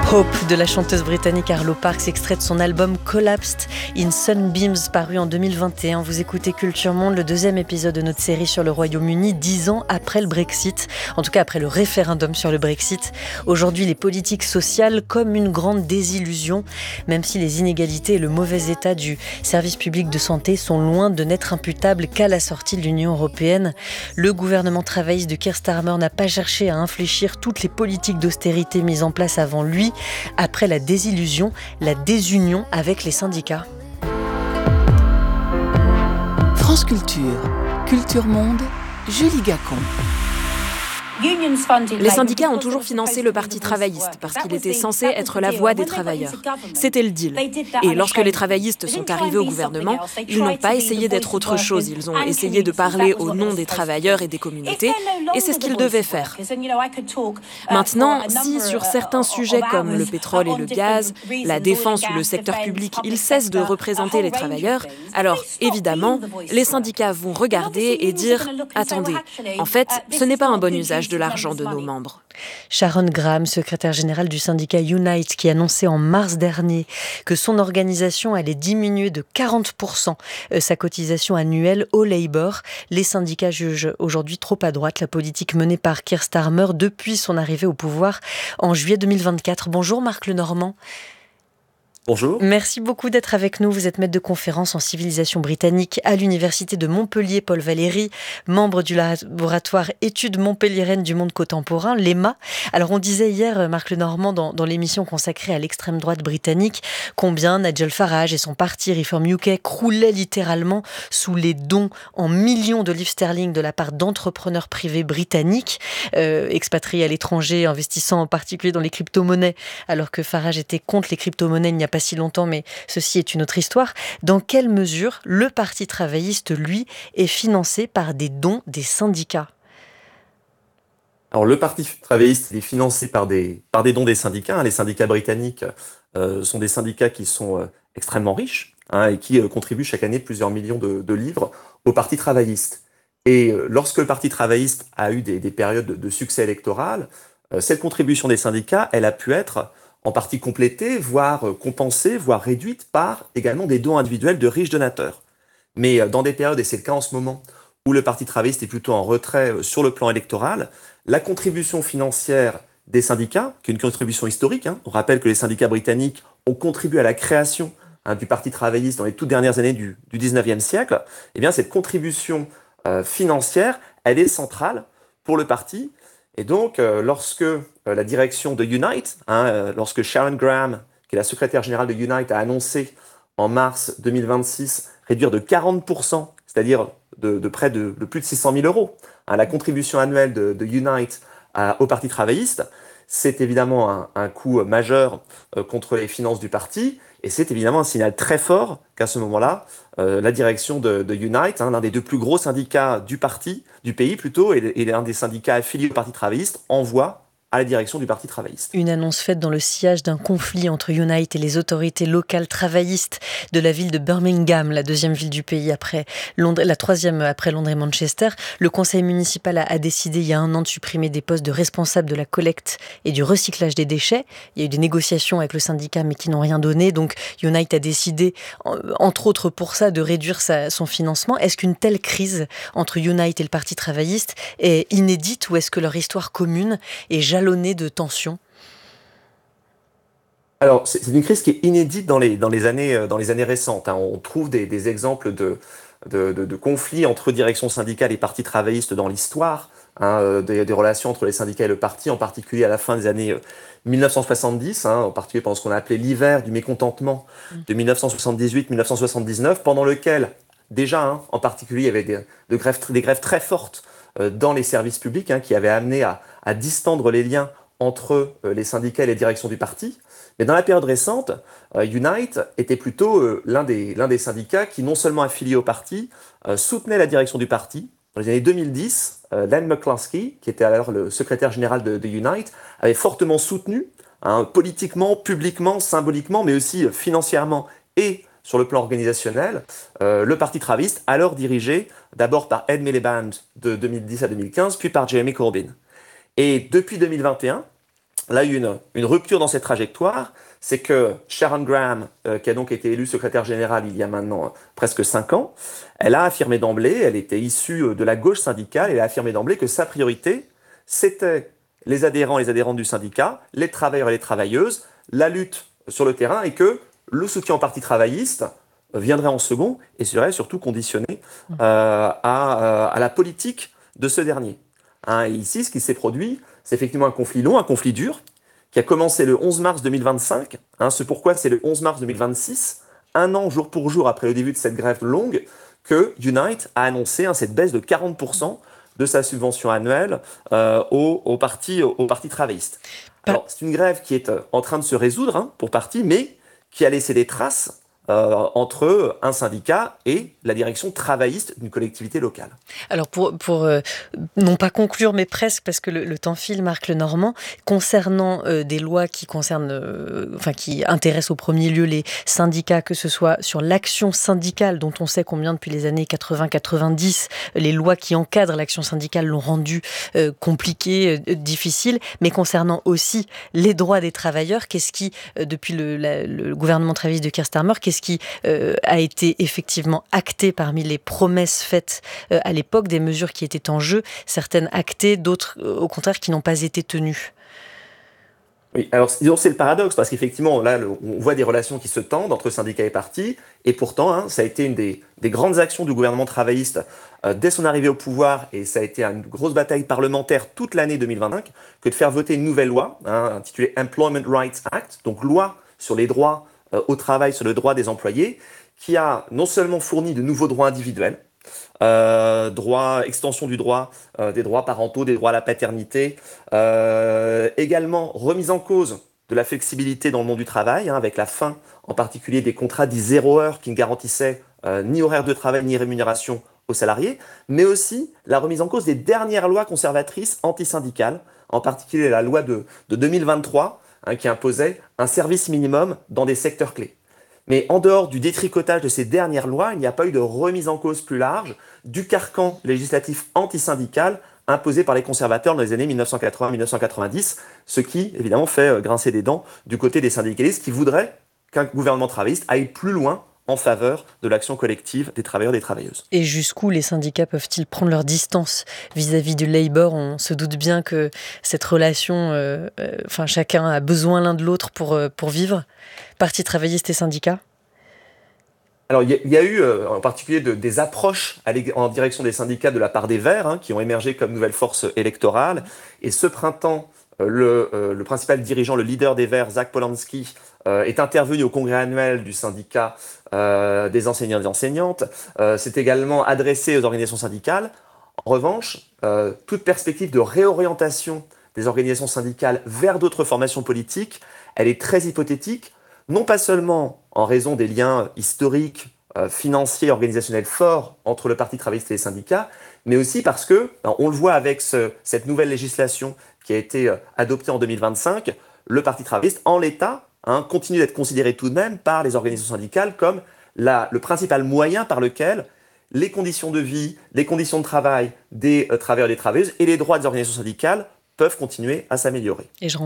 Hope de la chanteuse britannique Arlo Parks, extrait de son album Collapsed in Sunbeams paru en 2021. Vous écoutez Culture Monde, le deuxième épisode de notre série sur le Royaume-Uni, 10 ans après le Brexit, en tout cas après le référendum sur le Brexit. Aujourd'hui, les politiques sociales comme une grande désillusion, même si les inégalités et le mauvais état du service public de santé sont loin de n'être imputables qu'à la sortie de l'Union européenne. Le gouvernement travailliste de Keir Starmer n'a pas cherché à infléchir toutes les politiques d'austérité mises en place avant lui, après la désillusion, la désunion avec les syndicats. France Culture, Culture Monde, Julie Gacon. Les syndicats ont toujours financé le Parti travailliste parce qu'il était censé être la voix des travailleurs. C'était le deal. Et lorsque les travaillistes sont arrivés au gouvernement, ils n'ont pas essayé d'être autre chose. Ils ont essayé de parler au nom des travailleurs et des communautés, et c'est ce qu'ils devaient faire. Maintenant, si sur certains sujets comme le pétrole et le gaz, la défense ou le secteur public, ils cessent de représenter les travailleurs, alors évidemment, les syndicats vont regarder et dire « Attendez, en fait, ce n'est pas un bon usage de l'argent de nos membres ». Sharon Graham, secrétaire générale du syndicat Unite, qui annonçait en mars dernier que son organisation allait diminuer de 40% sa cotisation annuelle au Labour. Les syndicats jugent aujourd'hui trop à droite la politique menée par Keir Starmer depuis son arrivée au pouvoir en juillet 2024. Bonjour Marc Lenormand. Bonjour. Merci beaucoup d'être avec nous. Vous êtes maître de conférence en civilisation britannique à l'Université de Montpellier, Paul Valéry, membre du laboratoire Études montpelliéraines du monde contemporain, l'EMA. Alors on disait hier, Marc Lenormand, dans l'émission consacrée à l'extrême droite britannique, combien Nigel Farage et son parti Reform UK croulaient littéralement sous les dons en millions de livres sterling de la part d'entrepreneurs privés britanniques, expatriés à l'étranger, investissant en particulier dans les crypto-monnaies, alors que Farage était contre les crypto-monnaies il n'y a pas si longtemps, mais ceci est une autre histoire. Dans quelle mesure le Parti travailliste, lui, est financé par des dons des syndicats ? Alors le Parti travailliste est financé par des dons des syndicats. Les syndicats britanniques sont des syndicats qui sont extrêmement riches et qui contribuent chaque année plusieurs millions de livres au Parti travailliste. Et lorsque le Parti travailliste a eu des périodes de succès électoral, cette contribution des syndicats, elle a pu être en partie complétée, voire compensée, voire réduite par également des dons individuels de riches donateurs. Mais dans des périodes, et c'est le cas en ce moment, où le Parti travailliste est plutôt en retrait sur le plan électoral, la contribution financière des syndicats, qui est une contribution historique, on rappelle que les syndicats britanniques ont contribué à la création du Parti travailliste dans les toutes dernières années du 19e siècle, eh bien cette contribution financière, elle est centrale pour le parti. Et donc, lorsque la direction de Unite, lorsque Sharon Graham, qui est la secrétaire générale de Unite, a annoncé en mars 2026 réduire de 40%, c'est-à-dire de près de plus de 600 000 euros, la contribution annuelle de Unite au Parti travailliste, c'est évidemment un coup majeur contre les finances du parti, et c'est évidemment un signal très fort qu'à ce moment-là, la direction de Unite, l'un des deux plus gros syndicats du pays plutôt, et l'un des syndicats affiliés au Parti travailliste, envoie à la direction du Parti travailliste. Une annonce faite dans le sillage d'un conflit entre Unite et les autorités locales travaillistes de la ville de Birmingham, la deuxième ville du pays après Londres, la troisième après Londres et Manchester. Le conseil municipal a décidé il y a 1 an de supprimer des postes de responsables de la collecte et du recyclage des déchets. Il y a eu des négociations avec le syndicat mais qui n'ont rien donné. Donc Unite a décidé, entre autres pour ça, de réduire son financement. Est-ce qu'une telle crise entre Unite et le Parti travailliste est inédite ou est-ce que leur histoire commune est jalonnée de tensions? Alors, c'est une crise qui est inédite dans les années récentes. On trouve des exemples de conflits entre directions syndicales et partis travaillistes dans l'histoire, des relations entre les syndicats et le parti, en particulier à la fin des années 1970, en particulier pendant ce qu'on a appelé l'hiver du mécontentement de 1978-1979, pendant lequel, déjà, en particulier, il y avait des grèves très fortes dans les services publics, qui avaient amené à distendre les liens entre les syndicats et les directions du parti. Mais dans la période récente, Unite était plutôt l'un des syndicats qui, non seulement affiliés au parti, soutenait la direction du parti. Dans les années 2010, Len McCluskey, qui était alors le secrétaire général de Unite, avait fortement soutenu, politiquement, publiquement, symboliquement, mais aussi financièrement et sur le plan organisationnel, le Parti travailliste, alors dirigé d'abord par Ed Miliband de 2010 à 2015, puis par Jeremy Corbyn. Et depuis 2021, là, il y a eu une rupture dans cette trajectoire. C'est que Sharon Graham, qui a donc été élue secrétaire générale il y a maintenant presque 5 ans, elle a affirmé d'emblée, elle était issue de la gauche syndicale, elle a affirmé d'emblée que sa priorité, c'était les adhérents et les adhérentes du syndicat, les travailleurs et les travailleuses, la lutte sur le terrain, et que le soutien au parti travailliste viendrait en second et serait surtout conditionné à la politique de ce dernier. Et ici, ce qui s'est produit, c'est effectivement un conflit long, un conflit dur, qui a commencé le 11 mars 2025, ce pourquoi c'est le 11 mars 2026, un an jour pour jour après le début de cette grève longue, que Unite a annoncé cette baisse de 40% de sa subvention annuelle au parti travailliste. Alors, c'est une grève qui est en train de se résoudre pour partie, mais qui a laissé des traces entre un syndicat et la direction travailliste d'une collectivité locale. Alors pour non pas conclure, mais presque, parce que le temps file, Marc Lenormand, concernant des lois qui concernent, qui intéressent au premier lieu les syndicats, que ce soit sur l'action syndicale, dont on sait combien depuis les années 80-90, les lois qui encadrent l'action syndicale l'ont rendue compliquée, difficile, mais concernant aussi les droits des travailleurs, qu'est-ce qui, depuis le gouvernement travailliste de Keir Starmer, qu'est-ce qui a été effectivement acté parmi les promesses faites à l'époque, des mesures qui étaient en jeu, certaines actées, d'autres au contraire qui n'ont pas été tenues? Oui, alors c'est le paradoxe, parce qu'effectivement, là, on voit des relations qui se tendent entre syndicats et partis, et pourtant, ça a été une des grandes actions du gouvernement travailliste dès son arrivée au pouvoir, et ça a été une grosse bataille parlementaire toute l'année 2025, que de faire voter une nouvelle loi, intitulée Employment Rights Act, donc loi sur les droits au travail, sur le droit des employés, qui a non seulement fourni de nouveaux droits individuels, extension du droit, des droits parentaux, des droits à la paternité, également remise en cause de la flexibilité dans le monde du travail, avec la fin en particulier des contrats dits 0 heure qui ne garantissaient ni horaire de travail ni rémunération aux salariés, mais aussi la remise en cause des dernières lois conservatrices antisyndicales, en particulier la loi de 2023, qui imposait un service minimum dans des secteurs clés. Mais en dehors du détricotage de ces dernières lois, il n'y a pas eu de remise en cause plus large du carcan législatif antisyndical imposé par les conservateurs dans les années 1980-1990, ce qui, évidemment, fait grincer des dents du côté des syndicalistes qui voudraient qu'un gouvernement travailliste aille plus loin en faveur de l'action collective des travailleurs et des travailleuses. Et jusqu'où les syndicats peuvent-ils prendre leur distance vis-à-vis du Labour? On se doute bien que cette relation, chacun a besoin l'un de l'autre pour vivre. Parti travailliste et syndicats? Alors, il y a eu en particulier des approches en direction des syndicats de la part des Verts, qui ont émergé comme nouvelle force électorale. Et ce printemps, le principal dirigeant, le leader des Verts, Zach Polanski, est intervenu au congrès annuel du syndicat des enseignants et des enseignantes. C'est également adressé aux organisations syndicales. En revanche, toute perspective de réorientation des organisations syndicales vers d'autres formations politiques, elle est très hypothétique, non pas seulement en raison des liens historiques, financiers, organisationnels forts entre le Parti travailliste et les syndicats, mais aussi parce que, on le voit avec cette nouvelle législation qui a été adoptée en 2025, le Parti travailliste, en l'état, continue d'être considéré tout de même par les organisations syndicales comme le principal moyen par lequel les conditions de vie, les conditions de travail des travailleurs et des travailleuses et les droits des organisations syndicales peuvent continuer à s'améliorer.